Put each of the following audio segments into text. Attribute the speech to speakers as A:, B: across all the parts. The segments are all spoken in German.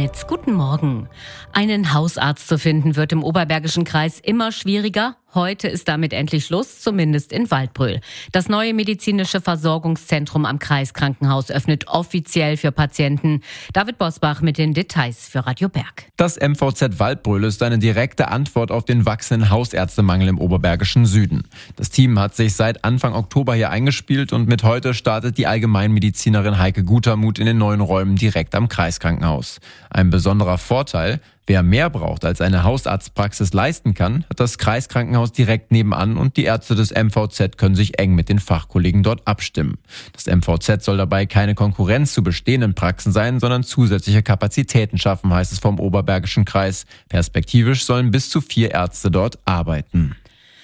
A: Chemnitz. Guten Morgen. Einen Hausarzt zu finden wird im Oberbergischen Kreis immer schwieriger. Heute ist damit endlich Schluss, zumindest in Waldbröl. Das neue medizinische Versorgungszentrum am Kreiskrankenhaus öffnet offiziell für Patienten. David Bosbach mit den Details für Radio Berg.
B: Das MVZ Waldbröl ist eine direkte Antwort auf den wachsenden Hausärztemangel im Oberbergischen Süden. Das Team hat sich seit Anfang Oktober hier eingespielt und mit heute startet die Allgemeinmedizinerin Heike Gutermuth in den neuen Räumen direkt am Kreiskrankenhaus. Ein besonderer Vorteil: Wer mehr braucht, als eine Hausarztpraxis leisten kann, hat das Kreiskrankenhaus direkt nebenan und die Ärzte des MVZ können sich eng mit den Fachkollegen dort abstimmen. Das MVZ soll dabei keine Konkurrenz zu bestehenden Praxen sein, sondern zusätzliche Kapazitäten schaffen, heißt es vom Oberbergischen Kreis. Perspektivisch sollen bis zu 4 Ärzte dort arbeiten.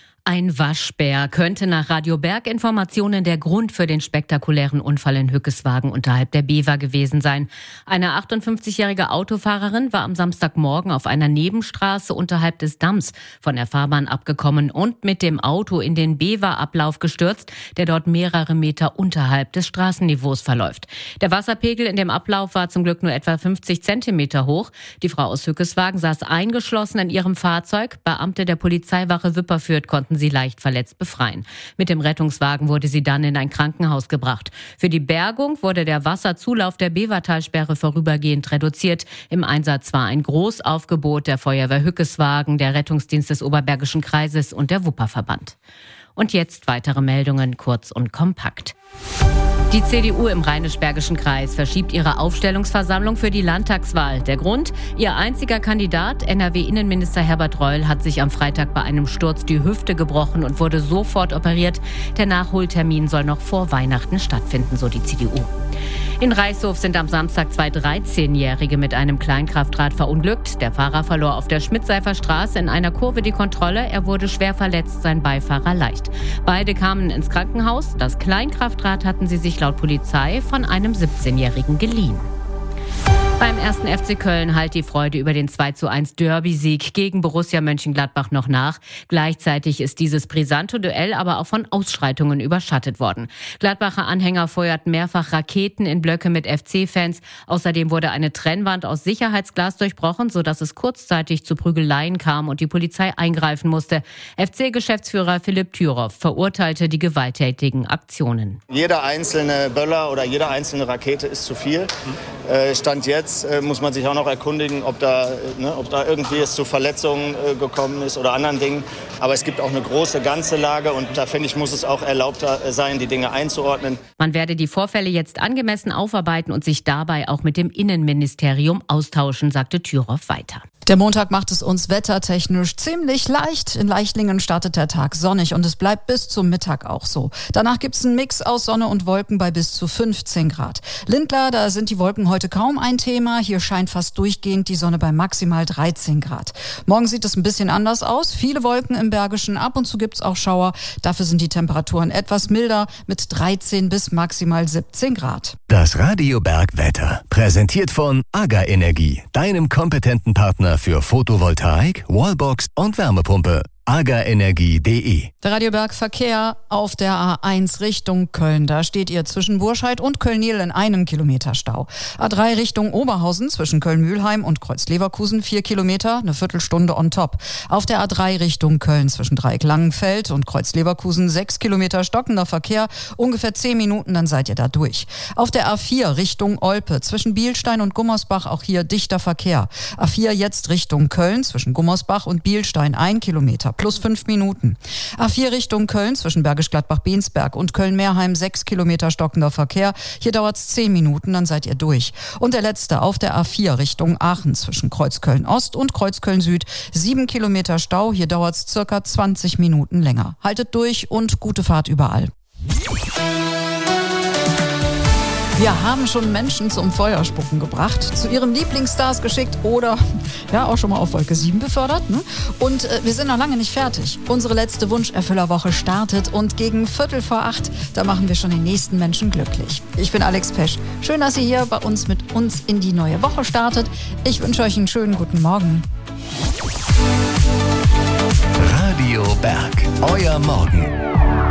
A: Ein Waschbär könnte nach Radio Berg Informationen der Grund für den spektakulären Unfall in Hückeswagen unterhalb der Bever gewesen sein. Eine 58-jährige Autofahrerin war am Samstagmorgen auf einer Nebenstraße unterhalb des Damms von der Fahrbahn abgekommen und mit dem Auto in den Bever-Ablauf gestürzt, der dort mehrere Meter unterhalb des Straßenniveaus verläuft. Der Wasserpegel in dem Ablauf war zum Glück nur etwa 50 Zentimeter hoch. Die Frau aus Hückeswagen saß eingeschlossen in ihrem Fahrzeug. Beamte der Polizeiwache Wipperfürth konnten sie leicht verletzt befreien. Mit dem Rettungswagen wurde sie dann in ein Krankenhaus gebracht. Für die Bergung wurde der Wasserzulauf der Bevertalsperre vorübergehend reduziert. Im Einsatz war ein Großaufgebot der Feuerwehr Hückeswagen, der Rettungsdienst des Oberbergischen Kreises und der Wupperverband. Und jetzt weitere Meldungen, kurz und kompakt. Die CDU im Rheinisch-Bergischen Kreis verschiebt ihre Aufstellungsversammlung für die Landtagswahl. Der Grund? Ihr einziger Kandidat, NRW-Innenminister Herbert Reul, hat sich am Freitag bei einem Sturz die Hüfte gebrochen und wurde sofort operiert. Der Nachholtermin soll noch vor Weihnachten stattfinden, so die CDU. In Reißhof sind am Samstag 2 13-Jährige mit einem Kleinkraftrad verunglückt. Der Fahrer verlor auf der Schmidtseifer Straße in einer Kurve die Kontrolle. Er wurde schwer verletzt, sein Beifahrer leicht. Beide kamen ins Krankenhaus. Das Kleinkraftrad hatten sie sich laut Polizei von einem 17-Jährigen geliehen. Beim 1. FC Köln hallt die Freude über den 2:1 Derby-Sieg gegen Borussia Mönchengladbach noch nach. Gleichzeitig ist dieses brisante Duell aber auch von Ausschreitungen überschattet worden. Gladbacher Anhänger feuerten mehrfach Raketen in Blöcke mit FC-Fans. Außerdem wurde eine Trennwand aus Sicherheitsglas durchbrochen, sodass es kurzzeitig zu Prügeleien kam und die Polizei eingreifen musste. FC-Geschäftsführer Philipp Thüroff verurteilte die gewalttätigen Aktionen.
C: Jeder einzelne Böller oder jede einzelne Rakete ist zu viel. Stand jetzt muss man sich auch noch erkundigen, ob da irgendwie es zu Verletzungen gekommen ist oder anderen Dingen. Aber es gibt auch eine große ganze Lage und da finde ich, muss es auch erlaubter sein, die Dinge einzuordnen.
A: Man werde die Vorfälle jetzt angemessen aufarbeiten und sich dabei auch mit dem Innenministerium austauschen, sagte Thüroff weiter.
D: Der Montag macht es uns wettertechnisch ziemlich leicht. In Leichtlingen startet der Tag sonnig und es bleibt bis zum Mittag auch so. Danach gibt's einen Mix aus Sonne und Wolken bei bis zu 15 Grad. Lindlar, da sind die Wolken heute kaum ein Thema. Hier scheint fast durchgehend die Sonne bei maximal 13 Grad. Morgen sieht es ein bisschen anders aus. Viele Wolken im Bergischen, ab und zu gibt's auch Schauer. Dafür sind die Temperaturen etwas milder mit 13 bis maximal 17 Grad.
E: Das Radio Berg Wetter, präsentiert von AGA Energie, deinem kompetenten Partner für Photovoltaik, Wallbox und Wärmepumpe. agaenergie.de.
D: Der Radio Berg Verkehr auf der A1 Richtung Köln. Da steht ihr zwischen Burscheid und Köln-Niel in 1 Kilometer Stau. A3 Richtung Oberhausen zwischen Köln-Mühlheim und Kreuz-Leverkusen 4 Kilometer, eine Viertelstunde on top. Auf der A3 Richtung Köln zwischen Dreieck-Langenfeld und Kreuz-Leverkusen 6 Kilometer stockender Verkehr, ungefähr 10 Minuten, dann seid ihr da durch. Auf der A4 Richtung Olpe zwischen Bielstein und Gummersbach auch hier dichter Verkehr. A4 jetzt Richtung Köln zwischen Gummersbach und Bielstein 1 Kilometer. Plus 5 Minuten. A4 Richtung Köln zwischen Bergisch Gladbach-Bensberg und Köln-Meerheim 6 Kilometer stockender Verkehr. Hier dauert es 10 Minuten, dann seid ihr durch. Und der letzte auf der A4 Richtung Aachen zwischen Kreuzköln-Ost und Kreuzköln-Süd 7 Kilometer Stau. Hier dauert es circa 20 Minuten länger. Haltet durch und gute Fahrt überall. Wir haben schon Menschen zum Feuerspucken gebracht, zu ihren Lieblingsstars geschickt oder ja auch schon mal auf Wolke 7 befördert. Ne? Und wir sind noch lange nicht fertig. Unsere letzte Wunscherfüllerwoche startet und gegen 7:45, da machen wir schon den nächsten Menschen glücklich. Ich bin Alex Pesch. Schön, dass ihr hier bei uns mit uns in die neue Woche startet. Ich wünsche euch einen schönen guten Morgen.
E: Radio Berg, euer Morgen.